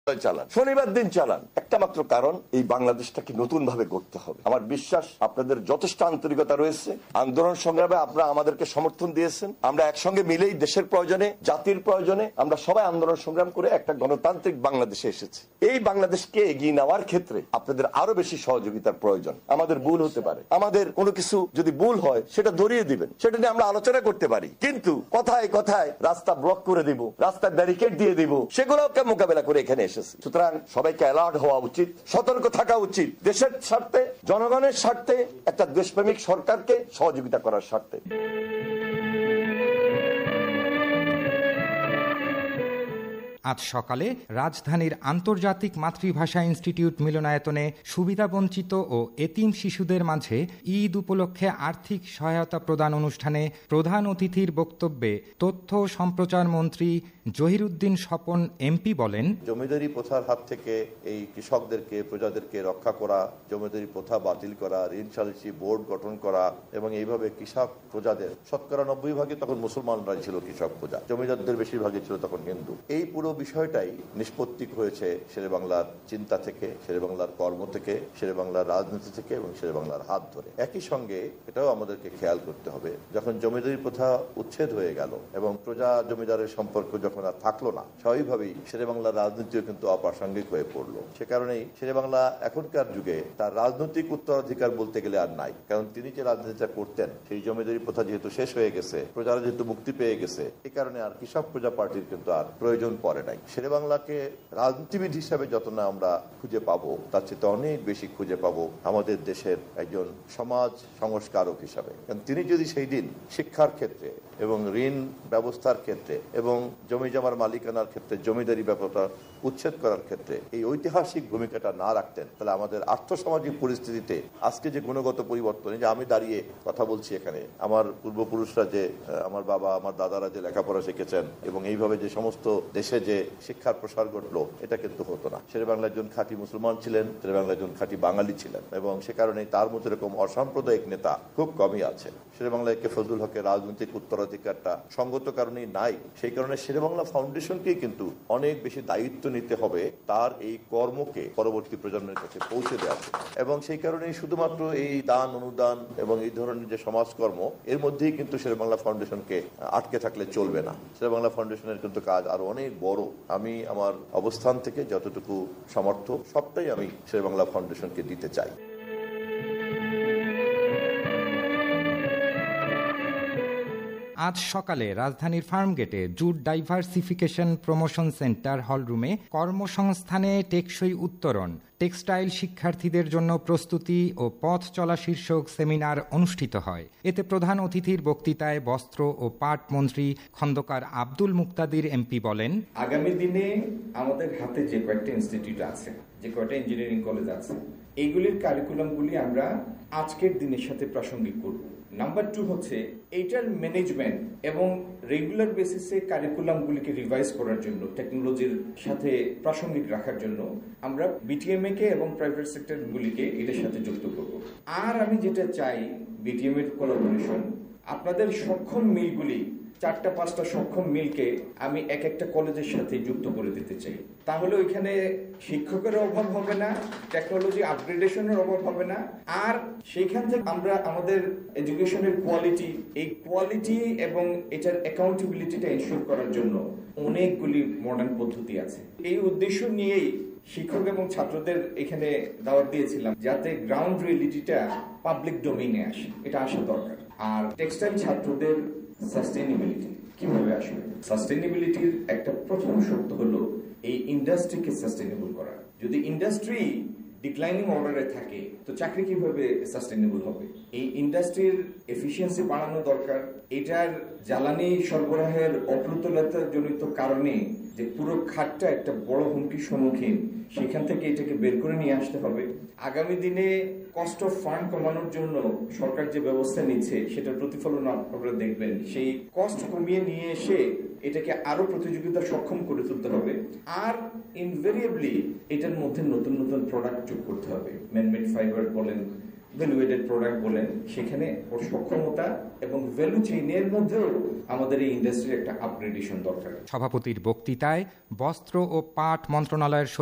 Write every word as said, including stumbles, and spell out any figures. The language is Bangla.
চালান, শনিবার দিন চালান, একটা মাত্র কারণ এই বাংলাদেশটাকে নতুন ভাবে গড়তে হবে। আমার বিশ্বাস আপনাদের যথেষ্ট আন্তরিকতা রয়েছে, আন্দোলন সংগ্রামে আপনারা আমাদেরকে সমর্থন দিয়েছেন। আমরা একসঙ্গে মিলেই দেশের প্রয়োজনে, জাতির প্রয়োজনে আমরা সবাই আন্দোলন সংগ্রাম করে একটা গণতান্ত্রিক বাংলাদেশে এসেছি। এই বাংলাদেশকে এগিয়ে নেওয়ার ক্ষেত্রে আপনাদের আরো বেশি সহযোগিতার প্রয়োজন। আমাদের ভুল হতে পারে, আমাদের কোনো কিছু যদি ভুল হয় সেটা ধরিয়ে দিবেন, সেটা নিয়ে আমরা আলোচনা করতে পারি, কিন্তু কথায় কথায় রাস্তা ব্লক করে দিব, রাস্তায় ব্যারিকেড দিয়ে দিব, সেগুলোকে মোকাবেলা করে এখানে এসেছি। সুতরাং সবাইকে অ্যালার্ট হওয়া উচিত, সতর্ক থাকা উচিত, দেশের স্বার্থে, জনগণের স্বার্থে, একটা দেশপ্রেমিক সরকারকে সহযোগিতা করার স্বার্থে। আজ সকালে রাজধানীর আন্তর্জাতিক মাতৃভাষা ইনস্টিটিউট মিলনায়তনে সুবিধাবঞ্চিত ও এতিম শিশুদের মাঝে ঈদ উপলক্ষে আর্থিক সহায়তা প্রদান অনুষ্ঠানে প্রধান অতিথির বক্তব্যে তথ্য সম্প্রচার মন্ত্রী জহিরুদ্দিন স্বপন এমপি বলেন, জমিদারি প্রথার হাত থেকে এই কৃষকদেরকে, প্রজাদেরকে রক্ষা করা, জমিদারি প্রথা বাতিল করা, ঋণ সালিসি বোর্ড গঠন করা এবং এইভাবে কৃষক প্রজাদের শতকরা নব্বই ভাগে তখন মুসলমানরাই ছিল কৃষক প্রজা, জমিদারদের বেশিরভাগই ছিল তখন হিন্দু। এই পুরো বিষয়টাই নিষ্পত্তি হয়েছে শেরে বাংলার চিন্তা থেকে, শেরে বাংলার কর্ম থেকে, শেরে বাংলার রাজনীতি থেকে এবং শেরে বাংলার হাত ধরে। একই সঙ্গে এটাও আমাদেরকে খেয়াল করতে হবে, যখন জমিদারি প্রথা উচ্ছেদ হয়ে গেল এবং প্রজা জমিদারের সম্পর্ক যখন আর থাকলো না, স্বাভাবিকভাবেই শেরে বাংলার রাজনীতিও কিন্তু অপ্রাসঙ্গিক হয়ে পড়লো। সে কারণেই শেরে বাংলা এখনকার যুগে তার রাজনৈতিক উত্তরাধিকার বলতে গেলে আর নাই, কারণ তিনি যে রাজনীতিটা করতেন সেই জমিদারি প্রথা যেহেতু শেষ হয়ে গেছে, প্রজারা যেহেতু মুক্তি পেয়ে গেছে, এই কারণে আর কৃষক প্রজা পার্টির কিন্তু আর প্রয়োজন পড়ে নাই। শেরে বাংলাকে রাজনীতিবিদ হিসাবে যত না আমরা খুঁজে পাবো, তার চেয়ে অনেক বেশি খুঁজে পাবো আমাদের দেশের একজন সমাজ সংস্কারক হিসাবে। তিনি যদি সেই দিন শিক্ষার ক্ষেত্রে এবং ঋণ ব্যবস্থার ক্ষেত্রে এবং জমি জমার মালিকানার ক্ষেত্রে, জমিদারি ব্যাপারটা উচ্ছেদ করার ক্ষেত্রে এই ঐতিহাসিক ভূমিকাটা না রাখতেন, তাহলে আমাদের আর্থসামাজিক পরিস্থিতিতে আজকে যে গুণগত পরিবর্তন, যে আমি দাঁড়িয়ে কথা বলছি এখানে, আমার পূর্বপুরুষরা যে, আমার বাবা আমার দাদারা যে লেখাপড়া শিখেছেন এবং এইভাবে যে সমস্ত দেশে যে শিক্ষার প্রসার ঘটলো, এটা কিন্তু হতো না। শেরে বাংলা একজন খাঁটি মুসলমান ছিলেন, শেরে বাংলা একজন খাঁটি বাঙালি ছিলেন এবং সে কারণে তার মধ্যে এরকম অসাম্প্রদায়িক নেতা খুব কমই আছে। শেরে বাংলায় কে ফজলুল হকের রাজনৈতিক উত্তরাধিকারটা সঙ্গত কারণেই নাই। সেই কারণে শেরে বাংলা ফাউন্ডেশনকে কিন্তু অনেক বেশি দায়িত্ব নিতে হবে তার এই কর্মকে পরবর্তী প্রজন্মের কাছে পৌঁছে দেওয়া, এবং সেই কারণেই শুধুমাত্র এই দান অনুদান এবং এই ধরনের যে সমাজকর্ম, এর মধ্যেই কিন্তু শেরে বাংলা ফাউন্ডেশনকে আটকে থাকলে চলবে না। শেরে বাংলা ফাউন্ডেশনের কিন্তু কাজ আরো অনেক বড়। আমি আমার অবস্থান থেকে যতটুকু সামর্থ্য সবটাই আমি শেরে বাংলা ফাউন্ডেশনকে দিতে চাই। আজ সকালে রাজধানীর ফার্মগেটে জুট ডাইভার্সিফিকেশন প্রমোশন সেন্টার হলরুমে কর্মসংস্থানে টেকসই উত্তরণ, টেক্সটাইল শিক্ষার্থীদের জন্য প্রস্তুতি ও পথ চলা শীর্ষক সেমিনার অনুষ্ঠিত হয়। এতে প্রধান অতিথির বক্তৃতায় বস্ত্র ও পাট মন্ত্রী খন্দকার আব্দুল মুক্তাদির এমপি বলেন, আগামী দিনে আমাদের হাতে যে কয়েকটা ইনস্টিটিউট আছে, যে কয়েকটা ইঞ্জিনিয়ারিং কলেজ আছে, এইগুলির কারিকুলামগুলি আমরা আজকের দিনের সাথে প্রাসঙ্গিক করব। নাম্বার টু হচ্ছে এইটার ম্যানেজমেন্ট এবং রেগুলার বেসিসে কারিকুলামগুলিকে রিভাইজ করার জন্য, টেকনোলজির সাথে প্রাসঙ্গিক রাখার জন্য আমরা বিটিএমএ কে এবং প্রাইভেট সেক্টরগুলিকে এটার সাথে যুক্ত করব। আর আমি যেটা চাই, বিটিএম এর কোলাবোরেশন, আপনাদের সক্ষম মিলগুলি, চারটা পাঁচটা সক্ষম মিলকে আমি এক একটা কলেজের সাথে যুক্ত করে দিতে চাই। তাহলে ওইখানে শিক্ষকের অভাব হবে না, টেকনোলজি আপগ্রেডেশনের অভাব হবে না, আর সেইখান থেকে আমরা আমাদের এডুকেশনের কোয়ালিটি, এই কোয়ালিটি এবং এটার অ্যাকাউন্টেবিলিটিটা এনশিওর করার জন্য অনেকগুলি মডার্ন পদ্ধতি আছে। এই উদ্দেশ্য নিয়েই শিক্ষক এবং ছাত্রদের এখানে দাওয়াত দিয়েছিলাম, যাতে গ্রাউন্ড রিয়েলিটিটা পাবলিক ডোমেইনে আসে, এটা আসা দরকার। আর টেক্সটাইল ছাত্রদের সাস্টেইনেবিলিটি কিভাবে আসবে? সাস্টেইনেবিলিটির একটা প্রথম শর্ত হলো এই ইন্ডাস্ট্রিকে সাস্টেইনেবল করা। যদি ইন্ডাস্ট্রি ডিক্লাইনিং অর্ডারে থাকে তো চাকরি কিভাবে সাস্টেইনেবল হবে? এই ইন্ডাস্ট্রির এফিসিয়েন্সি বাড়ানো দরকার। এটার জ্বালানি সরবরাহের অপ্রতুলতা জনিত কারণে যে পুরো খাতটা একটা বড় হুমকির সম্মুখীন, সেখান থেকে এটাকে বের করে নিয়ে আসতে হবে। আগামী দিনে কস্ট অফ ফান্ড কমানোর জন্য সরকার যে ব্যবস্থা নিচ্ছে সেটার প্রতিফলন আপনারা দেখবেন। সেই কস্ট কমিয়ে নিয়ে এসে এটাকে আরো প্রতিযোগিতা সক্ষম করে তুলতে হবে। আর ইনভেরিয়েবলি এটার মধ্যে নতুন নতুন প্রোডাক্ট যোগ করতে হবে, ম্যানমেড ফাইবার বলেন, ভ্যালুয়েটেড প্রোডাক্ট বলেন, সেখানে ওর সক্ষমতা এবং ভ্যালু চেইনের মধ্যেও আমাদের এই ইন্ডাস্ট্রির একটা আপগ্রেডেশন দরকার। সভাপতির বক্তৃতায় বস্ত্র ও পাট মন্ত্রণালয়ের